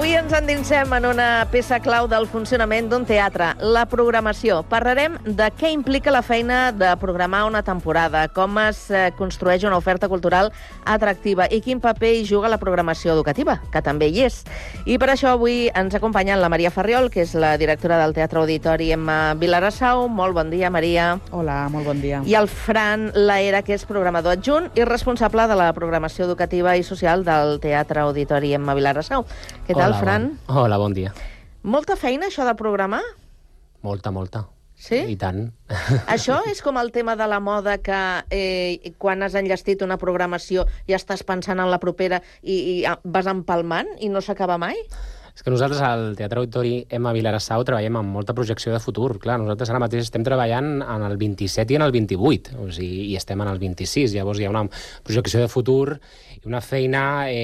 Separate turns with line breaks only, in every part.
Avui ens endinsem en una peça clau del funcionament d'un teatre, la programació. Parlarem de què implica la feina de programar una temporada, com es construeix una oferta cultural atractiva i quin paper hi juga la programació educativa, que també hi és. I per això avui ens acompanyen la Maria Farriol, que és la directora del Teatre Auditori Emma Vilarassau. Molt bon dia, Maria.
Hola, molt bon dia.
I el Fran Laera, que és programador adjunt i responsable de la programació educativa i social del Teatre Auditori Emma Vilarassau. Què tal, Fran?
Hola, bon dia.
Molta feina, això de programar?
Molta.
Sí?
I tant.
Això és com el tema de la moda, que quan has enllestit una programació ja estàs pensant en la propera i vas empalmant i no s'acaba mai?
És que nosaltres al Teatre Auditori Emma Vilarassau treballem amb molta projecció de futur. Clar, nosaltres ara mateix estem treballant en el 27 i en el 28, o sigui, i estem en el 26. Llavors hi ha una projecció de futur i una feina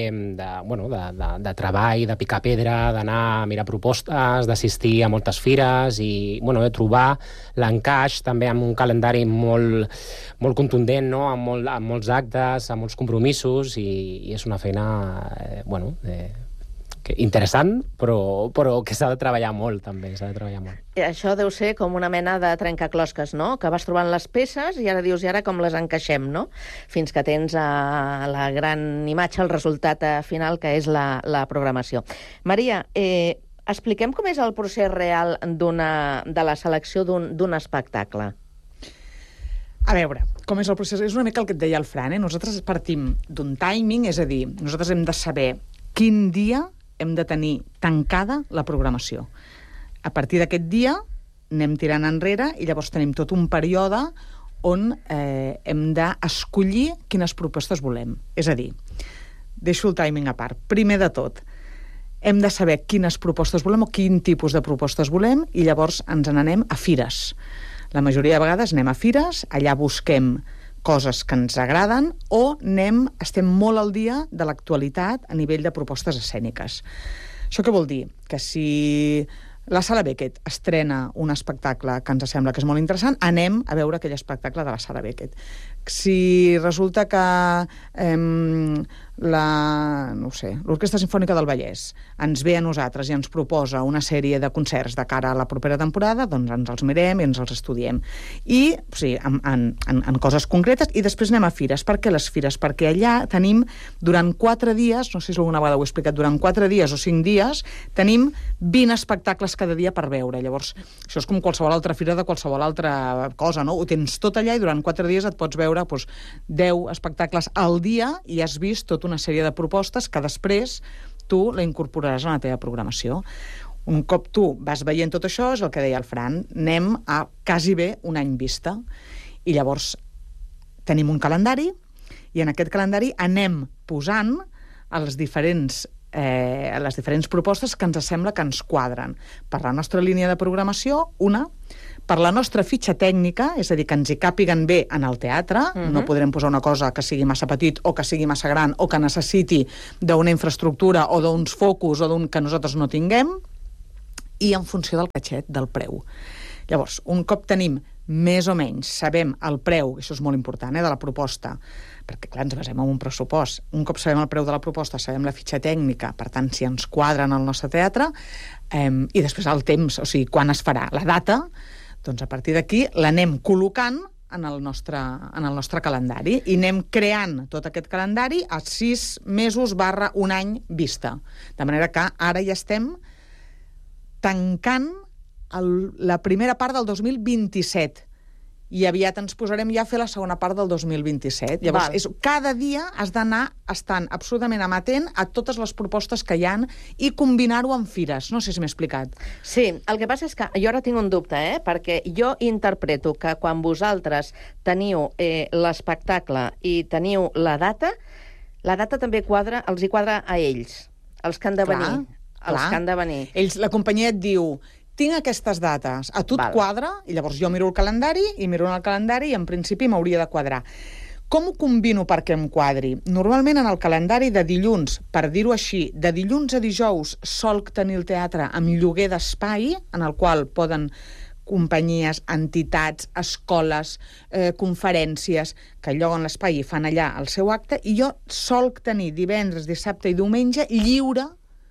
de treball, de picar pedra, d'anar a mirar propostes, d'assistir a moltes fires i de trobar l'encaix també amb un calendari molt contundent, no? amb molts actes, amb molts compromisos, i és una feina interessant, però que s'ha de treballar molt, també, s'ha de treballar molt.
Això deu ser com una mena de trencaclosques, no? Que vas trobant les peces i ara dius, i ara com les encaixem, no? Fins que tens la gran imatge, el resultat final, que és la programació. Maria, expliquem com és el procés real de la selecció d'un espectacle.
A veure, com és el procés? És una mica el que et deia el Fran, Nosaltres partim d'un timing, és a dir, nosaltres hem de saber quin dia hem de tenir tancada la programació. A partir d'aquest dia anem tirant enrere i llavors tenim tot un període on hem d'escollir quines propostes volem. És a dir, deixo el timing a part. Primer de tot, hem de saber quines propostes volem o quin tipus de propostes volem i llavors ens n'anem a fires. La majoria de vegades anem a fires, allà busquem coses que ens agraden o estem molt al dia de l'actualitat a nivell de propostes escèniques. Això què vol dir? Que si la Sala Beckett estrena un espectacle que ens sembla que és molt interessant, anem a veure aquell espectacle de la Sala Beckett. Si resulta que l'Orquestra Simfònica del Vallès ens ve a nosaltres i ens proposa una sèrie de concerts de cara a la propera temporada, doncs ens els mirem i ens els estudiem. I, o sigui, en coses concretes, i després anem a fires. Per què les fires? Perquè allà tenim, durant 4 dies, no sé si alguna vegada ho he explicat, durant 4 dies o 5 dies, tenim 20 espectacles cada dia per veure. Llavors, això és com qualsevol altra fira de qualsevol altra cosa, no? Ho tens tot allà i durant 4 dies et pots veure 10 espectacles al dia i has vist tota una sèrie de propostes que després tu la incorporaràs a la teva programació. Un cop tu vas veient tot això, és el que deia el Fran, anem a quasi bé un any vista. I llavors tenim un calendari i en aquest calendari anem posant les diferents propostes que ens sembla que ens quadren. Per la nostra línia de programació, per la nostra fitxa tècnica, és a dir, que ens hi càpiguen bé en el teatre, no podrem posar una cosa que sigui massa petit o que sigui massa gran o que necessiti d'una infraestructura o d'uns focus o que nosaltres no tinguem, i en funció del catxet, del preu. Llavors, un cop tenim més o menys, sabem el preu, això és molt important, de la proposta, perquè clar, ens basem en un pressupost. Un cop sabem el preu de la proposta, sabem la fitxa tècnica, per tant, si ens quadra en el nostre teatre, i després el temps, o sigui, quan es farà la data, doncs a partir d'aquí l'anem col·locant en el nostre calendari i anem creant tot aquest calendari a 6 mesos / un any vista. De manera que ara ja estem tancant la primera part del 2027 i aviat ens posarem ja a fer la segona part del 2027. Llavors, cada dia has d'anar estant absolutament amatent a totes les propostes que hi ha i combinar-ho amb fires. No sé si m'he explicat.
Sí, el que passa és que jo ara tinc un dubte, perquè jo interpreto que quan vosaltres teniu l'espectacle i teniu la data també els hi quadra a ells, els que han de venir.
La companyia et diu: tinc aquestes dates, a tu et quadra, i llavors jo miro el calendari i en principi m'hauria de quadrar. Com ho combino perquè em quadri? Normalment en el calendari de dilluns, per dir-ho així, de dilluns a dijous solc tenir el teatre amb lloguer d'espai, en el qual poden companyies, entitats, escoles, conferències, que lloguen l'espai i fan allà el seu acte, i jo solc tenir divendres, dissabte i diumenge lliure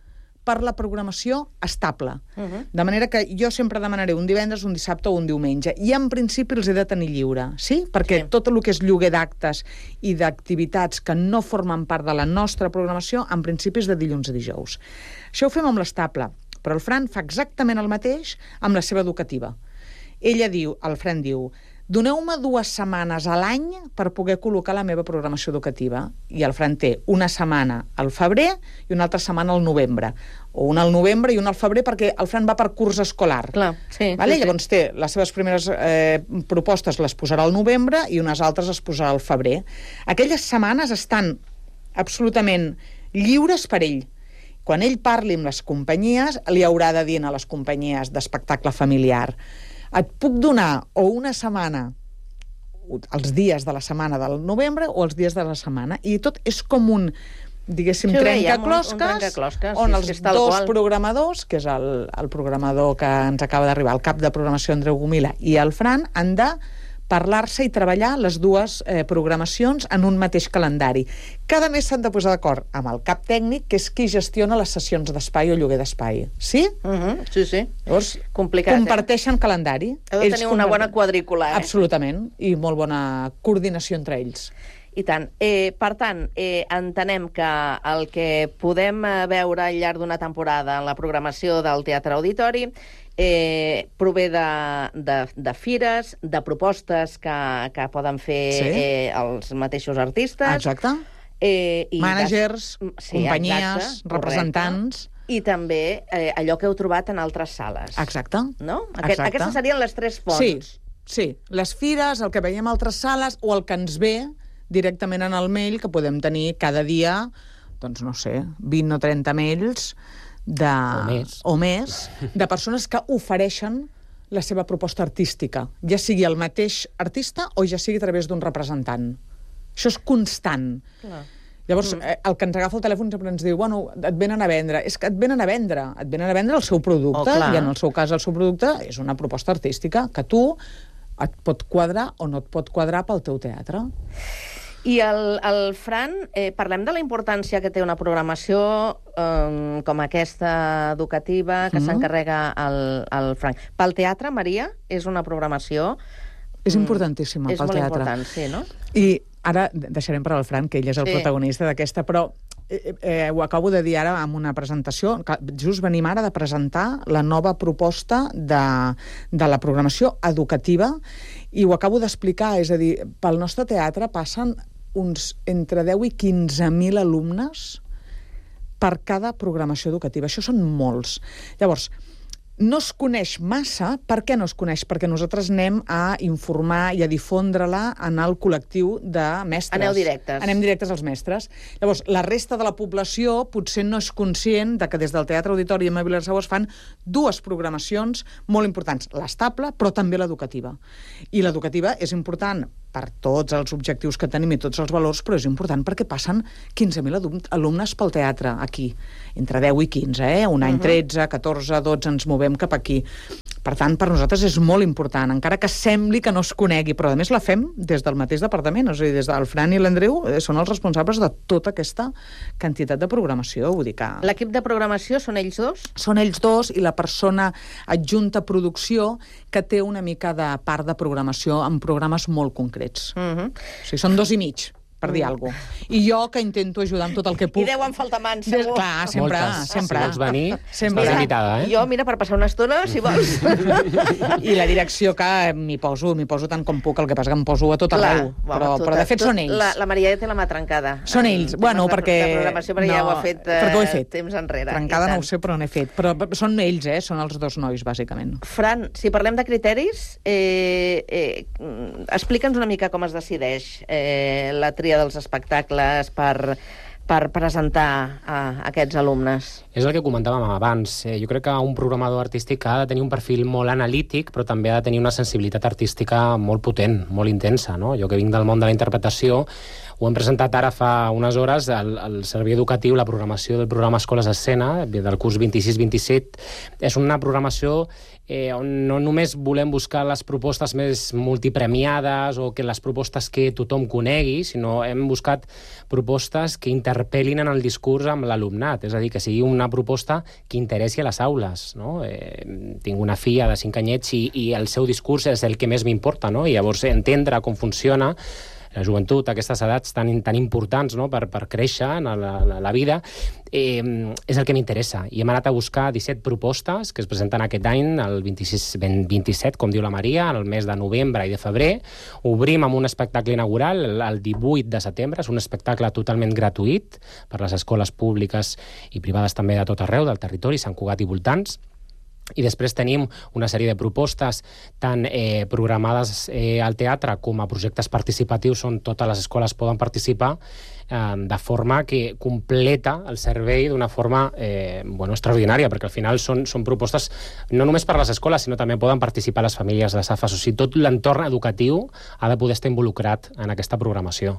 per la programació estable. De manera que jo sempre demanaré un divendres, un dissabte o un diumenge. I en principi els he de tenir lliure, sí? Perquè tot el que és lloguer d'actes i d'activitats que no formen part de la nostra programació, en principi és de dilluns a dijous. Això ho fem amb l'estable, però el Fran fa exactament el mateix amb la seva educativa. El Fran diu, doneu-me 2 setmanes a l'any per poder col·locar la meva programació educativa. I el Fran té una setmana al febrer i una altra setmana al novembre. O una al novembre i una al febrer, perquè el Fran va per curs escolar.
Clar, sí.
Llavors té les seves primeres propostes les posarà al novembre i unes altres les posarà al febrer. Aquelles setmanes estan absolutament lliures per ell. Quan ell parli amb les companyies, li haurà de dir a les companyies d'espectacle familiar: et puc donar o una setmana, els dies de la setmana del novembre o els dies de la setmana, i tot és com un, diguéssim, trencaclosques, on els dos programadors, que és el programador que ens acaba d'arribar, el cap de programació Andreu Gomila, i el Fran, han de parlar-se i treballar les dues programacions en un mateix calendari. Cada mes s'han de posar d'acord amb el cap tècnic, que és qui gestiona les sessions d'espai o lloguer d'espai. Sí?
Sí.
Llavors,
complicat,
comparteixen calendari.
Heu de tenir una bona quadrícula,
Absolutament, i molt bona coordinació entre ells.
I tant. Per tant, entenem que el que podem veure al llarg d'una temporada en la programació del Teatre Auditori prové de fires, de propostes que poden fer els mateixos artistes.
Exacte. Mànagers, companyies, representants.
I també allò que heu trobat en altres sales.
Exacte.
No? Aquestes serien les 3 fonts.
Sí. Les fires, el que veiem a altres sales, o el que ens ve directament en el mail, que podem tenir cada dia, doncs no sé, 20 o 30 mails o més, de persones que ofereixen la seva proposta artística, ja sigui el mateix artista o ja sigui a través d'un representant. Això és constant. Clar. Llavors, el que ens agafa el telèfon sempre ens diu, bueno, et venen a vendre. És que et venen a vendre el seu producte, i en el seu cas el seu producte és una proposta artística que tu et pot quadrar o no et pot quadrar pel teu teatre.
I el Fran, parlem de la importància que té una programació com aquesta educativa que s'encarrega el Fran. Pel teatre, Maria, és una programació...
És importantíssima pel teatre.
És molt important, sí, no?
I ara deixarem per al Fran, que ell és el protagonista d'aquesta, però ho acabo de dir ara amb una presentació. Just venim ara de presentar la nova proposta de la programació educativa, i ho acabo d'explicar, és a dir, pel nostre teatre passen uns entre 10 i 15.000 alumnes per cada programació educativa. Això són molts. Llavors, no es coneix massa. Per què no es coneix? Perquè nosaltres anem a informar i a difondre-la en el col·lectiu de mestres.
Aneu directes.
Anem directes als mestres. Llavors, la resta de la població potser no és conscient de que des del Teatre Auditori Emma Vilarsau es fan 2 programacions molt importants. L'estable, però també l'educativa. I l'educativa és important per tots els objectius que tenim i tots els valors, però és important perquè passen 15.000 alumnes pel teatre aquí, entre 10 i 15, un any 13, 14, 12, ens movem cap aquí. Per tant, per nosaltres és molt important, encara que sembli que no es conegui, però a més la fem des del mateix departament, és a dir, des del Fran i l'Andreu són els responsables de tota aquesta quantitat de programació, vull dir que...
L'equip de programació són ells dos?
Són ells dos, i la persona adjunta a producció que té una mica de part de programació en programes molt concrets. O sigui, són 2 i mig, per dir alguna cosa. I jo, que intento ajudar amb tot el que puc...
I deuen faltar mans, segur.
Clar, sempre.
Si vols venir, estàs invitada,
Jo, mira, per passar una estona, si vols.
I la direcció que m'hi poso tant com puc, el que passa que em poso a tot arreu. Però de fet són ells.
La Maria té la mà trencada.
Són ells. Bueno, perquè...
De programació, perquè ja ho ha fet temps enrere.
Trencada no ho sé, però n'he fet. Però són ells, són els 2 nois, bàsicament.
Fran, si parlem de criteris, explica'ns una mica com es decideix la tria dels espectacles per presentar a aquests alumnes.
És el que comentàvem abans. Jo crec que un programador artístic ha de tenir un perfil molt analític, però també ha de tenir una sensibilitat artística molt potent, molt intensa, no? Jo que vinc del món de la interpretació, Ho hem presentat ara fa unes hores, el Servei Educatiu, la programació del programa Escoles Escena, del curs 26-27, és una programació on no només volem buscar les propostes més multipremiades o que les propostes que tothom conegui, sinó hem buscat propostes que interpel·lin en el discurs amb l'alumnat, és a dir, que sigui una proposta que interessi a les aules, no? Tinc una filla de 5 anyets i el seu discurs és el que més m'importa, no? I llavors entendre com funciona la joventut, aquestes edats tan importants, no?, per créixer en la vida, és el que m'interessa. I hem anat a buscar 17 propostes que es presenten aquest any, el 26-27, com diu la Maria, en el mes de novembre i de febrer. Obrim amb un espectacle inaugural el 18 de setembre. És un espectacle totalment gratuït per les escoles públiques i privades també de tot arreu del territori, Sant Cugat i voltants. I després tenim una sèrie de propostes tant programades al teatre com a projectes participatius on totes les escoles poden participar de forma que completa el servei d'una forma extraordinària, perquè al final són propostes no només per a les escoles, sinó també poden participar les famílies, les AFAs. O sigui, tot l'entorn educatiu ha de poder estar involucrat en aquesta programació.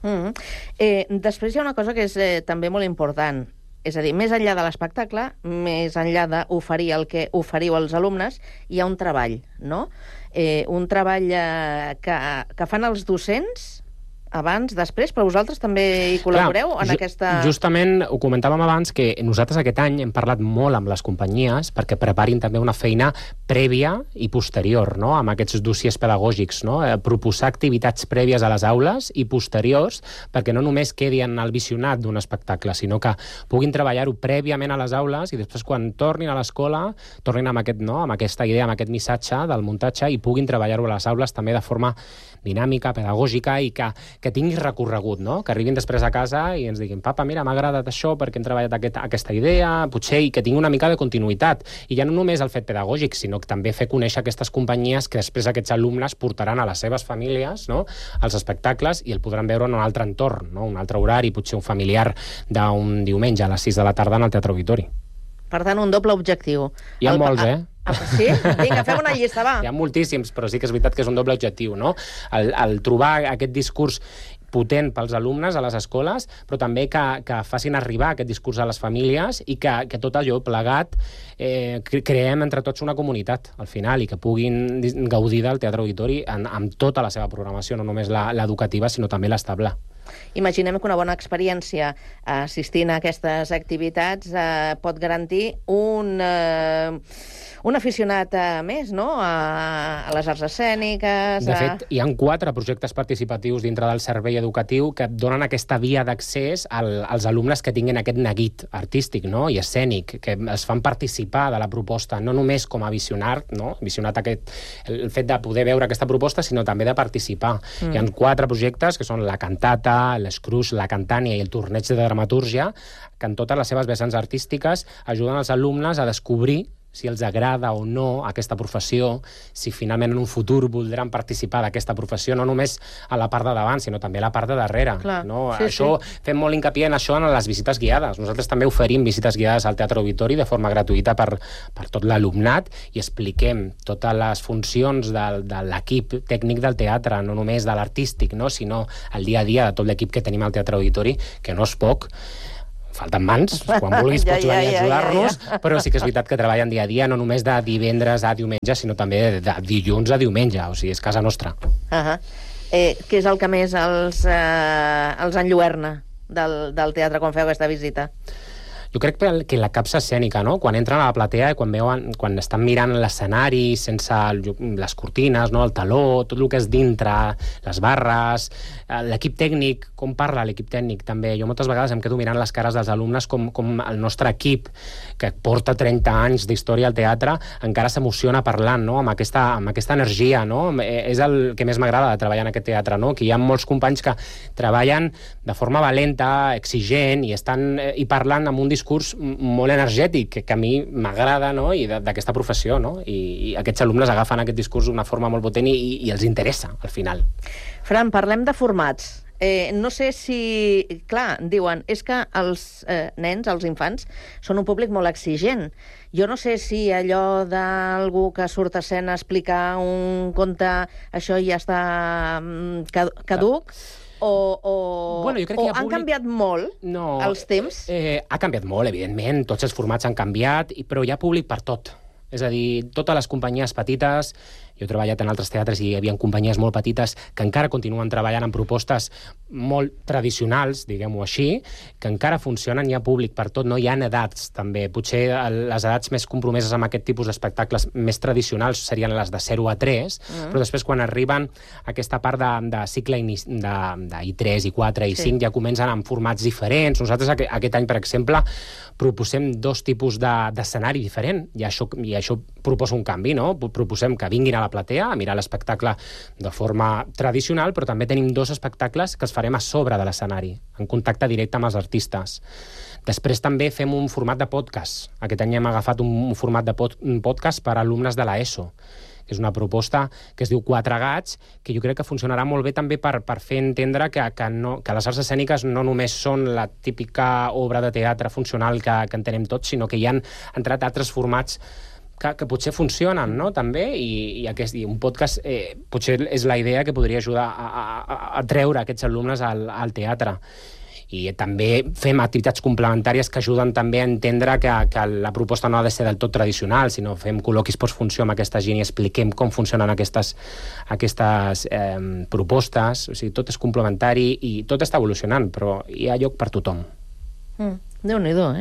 Després hi ha una cosa que és també molt important. És a dir, més enllà de l'espectacle, més enllà d'oferir el que oferiu als alumnes, hi ha un treball, no? Un treball que fan els docents abans, després, però vosaltres també hi col·laboreu en aquesta...
Justament ho comentàvem abans, que nosaltres aquest any hem parlat molt amb les companyies perquè preparin també una feina prèvia i posterior, no?, amb aquests dossiers pedagògics, no? Proposar activitats prèvies a les aules i posteriors perquè no només quedi en el visionat d'un espectacle, sinó que puguin treballar-ho prèviament a les aules i després quan tornin a l'escola tornin amb aquesta idea, amb aquest missatge del muntatge i puguin treballar-ho a les aules també de forma dinàmica, pedagògica i que tingui recorregut, no? Que arribin després a casa i ens diguin, papa, mira, m'ha agradat això perquè hem treballat aquesta idea, potser, i que tingui una mica de continuïtat. I ja no només el fet pedagògic, sinó que també fer conèixer aquestes companyies que després aquests alumnes portaran a les seves famílies, no?, als espectacles i el podran veure en un altre entorn, no?, un altre horari, potser un familiar d'un diumenge a les 6 de la tarda en el Teatre Auditori.
Per tant, un doble objectiu.
Hi ha molts,
Sí? Vinga, fem una llista, va.
Hi ha moltíssims, però sí que és veritat que és un doble objectiu, no? El trobar aquest discurs potent pels alumnes a les escoles, però també que facin arribar aquest discurs a les famílies i que tot allò plegat creem entre tots una comunitat, al final, i que puguin gaudir del Teatre Auditori amb tota la seva programació, no només l'educativa, sinó també l'estable.
Imaginem que una bona experiència assistint a aquestes activitats pot garantir un aficionat més, no?, a les arts escèniques...
De fet, hi ha 4 projectes participatius dintre del servei educatiu que donen aquesta via d'accés als alumnes que tinguin aquest neguit artístic, no?, i escènic, que es fan participar de la proposta, no només com a visionat, no?, visionat el fet de poder veure aquesta proposta, sinó també de participar. Hi ha 4 projectes, que són la cantata, l'escruix, la cantània i el torneig de dramatúrgia, que en totes les seves vessants artístiques ajuden els alumnes a descobrir si els agrada o no aquesta professió, si finalment en un futur voldran participar d'aquesta professió, no només a la part de davant, sinó també a la part de darrere.
Clar,
no?
Sí.
Fem molt hincapié en això en les visites guiades. Nosaltres també oferim visites guiades al Teatre Auditori de forma gratuïta per tot l'alumnat i expliquem totes les funcions de l'equip tècnic del teatre, no només de l'artístic, no? Sinó el dia a dia de tot l'equip que tenim al Teatre Auditori, que no és poc. Falten mans, quan vulguis pots venir a ajudar-nos, però sí que és veritat que treballen dia a dia, no només de divendres a diumenge, sinó també de dilluns a diumenge, o sigui, és casa nostra.
Què és el que més els enlluerna del teatre quan feu aquesta visita?
Jo crec que la capsa escènica, no?, quan entren a la platea i quan estan mirant l'escenari sense les cortines, no?, el taló, tot el que és dintre, les barres, l'equip tècnic, com parla l'equip tècnic també. Jo moltes vegades em quedo mirant les cares dels alumnes com el nostre equip, que porta 30 anys d'història al teatre, encara s'emociona parlant, no?, amb aquesta energia, no? És el que més m'agrada de treballar en aquest teatre, no?, que hi ha molts companys que treballen de forma valenta, exigent, i parlant amb un discurs molt energètic, que a mi m'agrada, no?, i d'aquesta professió, no? I aquests alumnes agafen aquest discurs d'una forma molt potent i els interessa, al final.
Fran, parlem de formats. No sé si... Clar, diuen, és que els nens, els infants, són un públic molt exigent. Jo no sé si allò d'algú que surt a escena a explicar un conte, això ja està caduc. O han canviat molt els temps?
Ha canviat molt, evidentment. Tots els formats han canviat, però hi ha públic per tot. És a dir, totes les companyies petites... Jo he treballat en altres teatres i hi havia companyies molt petites que encara continuen treballant en propostes molt tradicionals, diguem-ho així, que encara funcionen, hi ha públic per tot, no hi ha edats, també. Potser les edats més compromeses amb aquest tipus d'espectacles més tradicionals serien les de 0 a 3, però després quan arriben a aquesta part de cicle d'I3, I4, I5, ja comencen amb formats diferents. Nosaltres aquest any, per exemple, proposem 2 tipus d'escenari diferent, i això proposa un canvi, no? Proposem que vinguin a la platea a mirar l'espectacle de forma tradicional, però també tenim 2 espectacles que els farem a sobre de l'escenari, en contacte directe amb els artistes. Després també fem un format de podcast. Aquest any hem agafat un format de podcast per a alumnes de l'ESO, que és una proposta que es diu 4 gats, que jo crec que funcionarà molt bé també per fer entendre que les arts escèniques no només són la típica obra de teatre funcional que entenem tots, sinó que hi han entrat altres formats que potser funcionen, no?, també, i un podcast potser és la idea que podria ajudar a treure aquests alumnes al teatre. I també fem activitats complementàries que ajuden també a entendre que la proposta no ha de ser del tot tradicional, sinó fem col·loquis postfunció amb aquesta gent i expliquem com funcionen aquestes propostes. O sigui, tot és complementari i tot està evolucionant, però hi ha lloc per tothom.
Déu-n'hi-do,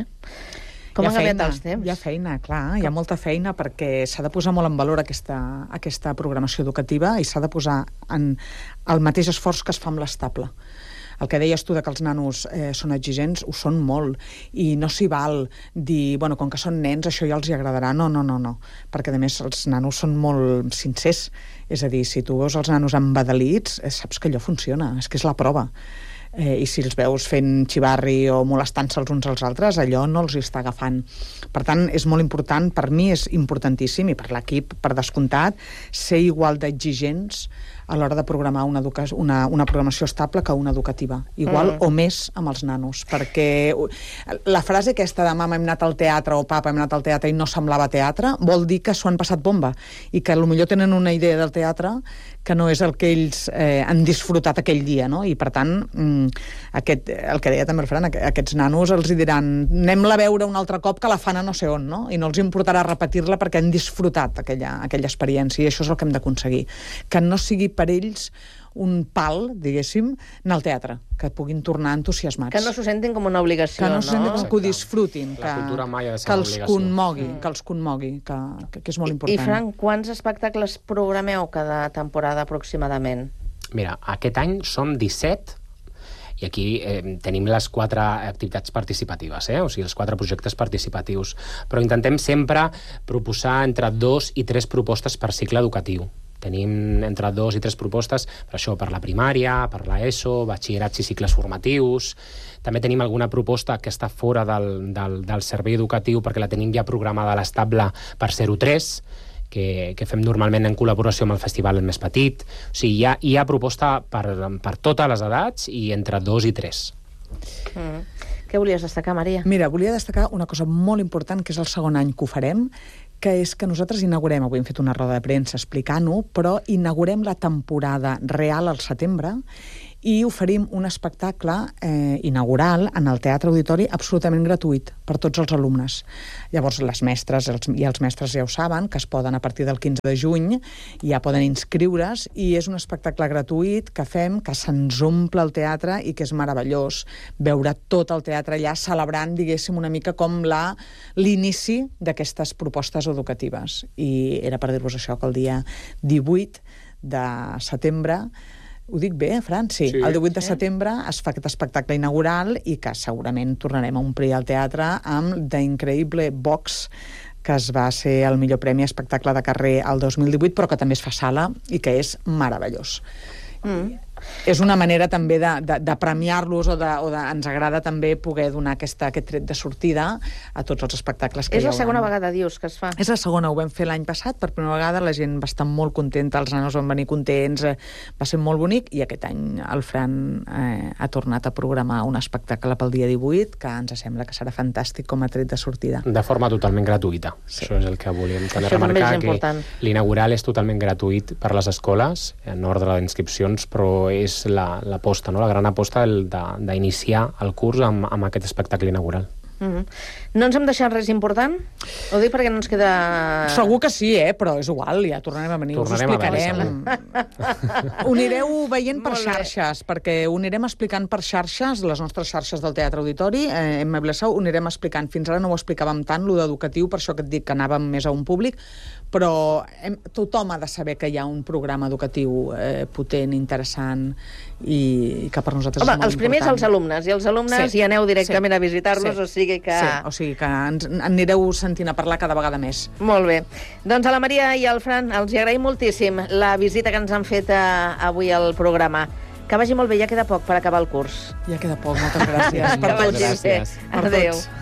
Com han canviat els temps?
Hi ha feina, clar, hi ha molta feina perquè s'ha de posar molt en valor aquesta programació educativa i s'ha de posar en el mateix esforç que es fa amb l'estable. El que deies tu de que els nanos són exigents, ho són molt, i no s'hi val dir, bueno, com que són nens, això ja els hi agradarà. No, perquè a més els nanos són molt sincers. És a dir, si tu veus els nanos embadalits, saps que allò funciona, és que és la prova. I si els veus fent xivarri o molestant-se els uns als altres, allò no els hi està agafant. Per tant, és molt important, per mi és importantíssim, i per l'equip, per descomptat, ser igual d'exigents a l'hora de programar una programació estable que una educativa. Igual o més amb els nanos. Perquè la frase aquesta de mama hem anat al teatre o papa hem anat al teatre i no semblava teatre, vol dir que s'ho han passat bomba i que potser tenen una idea del teatre que no és el que ells han disfrutat aquell dia, no? I per tant, el que deia també el Fran, aquests nanos els diran anem-la a veure un altre cop que la fan a no sé on, no? I no els importarà repetir-la perquè han disfrutat aquella experiència, i això és el que hem d'aconseguir. Que no sigui per ells un pal, diguéssim, anar al teatre, que puguin tornar entusiasmats.
Que no s'ho sentin com una obligació,
no? Que no s'ho sentin que ho disfrutin,
la cultura mai ha de ser
que els conmogui, que és molt important.
I Fran, quants espectacles programeu cada temporada aproximadament?
Mira, aquest any som 17, i aquí tenim les 4 activitats participatives, o sigui, els 4 projectes participatius. Però intentem sempre proposar entre 2 i 3 propostes per cicle educatiu. Tenim entre 2 i 3 propostes per això, per la primària, per l'ESO, batxillerats i cicles formatius. També tenim alguna proposta que està fora del servei educatiu perquè la tenim ja programada a l'estable per 0-3, que fem normalment en col·laboració amb el festival El Més Petit. O sigui, hi ha proposta per totes les edats i entre 2 i 3.
Què volies destacar, Maria?
Mira, volia destacar una cosa molt important, que és el segon any que ho farem, que és que nosaltres inaugurem, avui hem fet una roda de premsa explicant-ho, però inaugurem la temporada real al setembre i oferim un espectacle inaugural en el Teatre Auditori absolutament gratuït per tots els alumnes. Llavors, les mestres i els mestres ja ho saben, que es poden a partir del 15 de juny, ja poden inscriure's, i és un espectacle gratuït que fem, que se'ns omple el teatre i que és meravellós veure tot el teatre allà celebrant, diguéssim, una mica com l'inici d'aquestes propostes educatives. I era per dir-vos això, que el dia 18 de setembre, ho dic bé, Fran? Sí. El 18 de setembre es fa aquest espectacle inaugural i que segurament tornarem a omplir el teatre amb The Incredible Box, que es va ser el millor premi a espectacle de carrer el 2018, però que també es fa sala i que és meravellós. És una manera també de premiar-los o ens agrada també poder donar aquest tret de sortida a tots els espectacles que hi ha.
És la segona vegada, dius, que es fa?
És la segona, ho vam fer l'any passat, per primera vegada la gent va estar molt contenta, els nanos van venir contents, va ser molt bonic, i aquest any el Fran ha tornat a programar un espectacle pel dia 18, que ens sembla que serà fantàstic com a tret de sortida.
De forma totalment gratuïta. Sí. Això és el que volíem també remarcar, que l'inaugural és totalment gratuït per les escoles, en ordre d'inscripcions, però és l'aposta, no? La gran aposta d'iniciar el curs amb aquest espectacle inaugural.
No ens hem deixat res important? Ho dic perquè no ens queda...
Segur que sí, però és igual, ja tornarem a venir, us ho explicarem. Ho anireu veient per xarxes, perquè ho anirem explicant per xarxes, les nostres xarxes del Teatre Auditori, Emma Vilassau, ho anirem explicant. Fins ara no ho explicàvem tant, lo d'educatiu, per això que et dic que anàvem més a un públic, però tothom ha de saber que hi ha un programa educatiu potent, interessant, i que per nosaltres és molt important.
Els primers els alumnes, i els alumnes hi aneu directament a visitar-los, o sigui que...
Sí, o sigui que ens anireu sentint a parlar cada vegada més.
Molt bé. Doncs a la Maria i al Fran els hi agraïm moltíssim la visita que ens han fet avui al programa. Que vagi molt bé, ja queda poc per acabar el curs.
Ja queda poc, moltes gràcies.
Que vagi bé. Adéu.